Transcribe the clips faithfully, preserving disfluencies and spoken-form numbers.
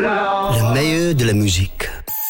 couleurs. Le meilleur de la musique.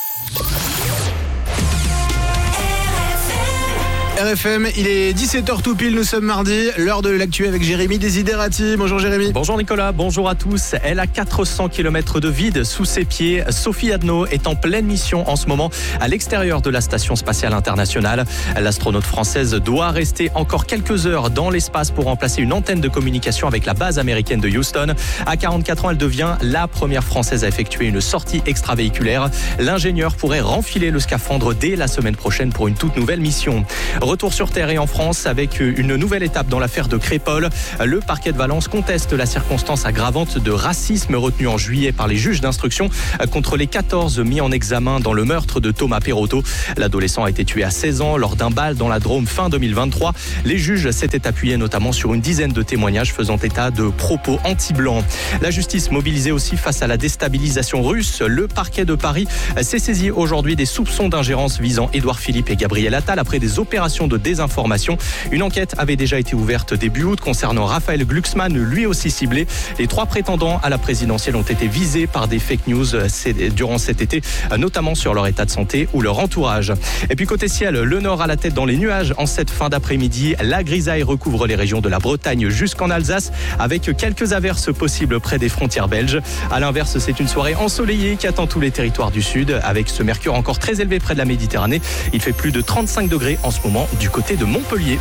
R F M, il est dix-sept heures tout pile, nous sommes mardi, l'heure de l'actu avec Jérémy Desiderati. Bonjour Jérémy. Bonjour Nicolas, bonjour à tous. Elle a quatre cents kilomètres de vide sous ses pieds. Sophie Adno est en pleine mission en ce moment à l'extérieur de la Station Spatiale Internationale. L'astronaute française doit rester encore quelques heures dans l'espace pour remplacer une antenne de communication avec la base américaine de Houston. À quarante-quatre ans, elle devient la première française à effectuer une sortie extravéhiculaire. L'ingénieur pourrait renfiler le scaphandre dès la semaine prochaine pour une toute nouvelle mission. Retour sur Terre et en France avec une nouvelle étape dans l'affaire de Crépol. Le parquet de Valence conteste la circonstance aggravante de racisme retenue en juillet par les juges d'instruction contre les quatorze mis en examen dans le meurtre de Thomas Perotto. L'adolescent a été tué à seize ans lors d'un bal dans la Drôme fin deux mille vingt-trois. Les juges s'étaient appuyés notamment sur une dizaine de témoignages faisant état de propos anti-blancs. La justice mobilisée aussi face à la déstabilisation russe. Le parquet de Paris s'est saisi aujourd'hui des soupçons d'ingérence visant Édouard Philippe et Gabriel Attal après des opérations de désinformation. Une enquête avait déjà été ouverte début août concernant Raphaël Glucksmann, lui aussi ciblé. Les trois prétendants à la présidentielle ont été visés par des fake news durant cet été, notamment sur leur état de santé ou leur entourage. Et puis côté ciel, le nord à la tête dans les nuages en cette fin d'après-midi. La grisaille recouvre les régions de la Bretagne jusqu'en Alsace avec quelques averses possibles près des frontières belges. À l'inverse, c'est une soirée ensoleillée qui attend tous les territoires du sud avec ce mercure encore très élevé près de la Méditerranée. Il fait plus de trente-cinq degrés en ce moment du côté de Montpellier.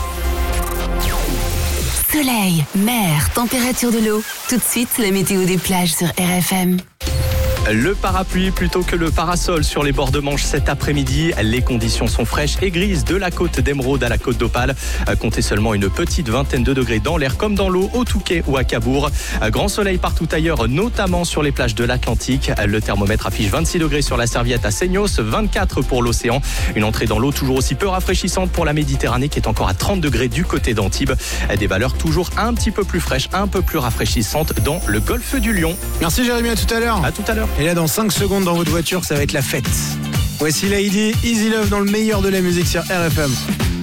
Soleil, mer, température de l'eau. Tout de suite, la météo des plages sur R F M. Le parapluie plutôt que le parasol sur les bords de Manche cet après-midi. Les conditions sont fraîches et grises de la côte d'Émeraude à la côte d'Opale. Comptez seulement une petite vingtaine de degrés dans l'air comme dans l'eau au Touquet ou à Cabourg. Grand soleil partout ailleurs, notamment sur les plages de l'Atlantique. Le thermomètre affiche vingt-six degrés sur la Serviette à Seignos, vingt-quatre pour l'océan. Une entrée dans l'eau toujours aussi peu rafraîchissante pour la Méditerranée qui est encore à trente degrés du côté d'Antibes. Des valeurs toujours un petit peu plus fraîches, un peu plus rafraîchissantes dans le golfe du Lion. Merci Jérémy, à tout à l'heure. À tout à l'heure. Et là, dans cinq secondes dans votre voiture, ça va être la fête. Voici Lady, Easy Love dans le meilleur de la musique sur R F M.